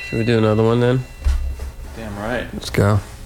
Should we do another one then? Damn right. Let's go.